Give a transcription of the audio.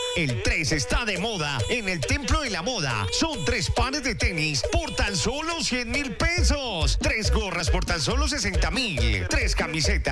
El 3 está de moda en el Templo de la Moda. Son 3 pares de tenis por tan solo 100.000 pesos. 3 gorras por tan solo 60.000. 3 camisetas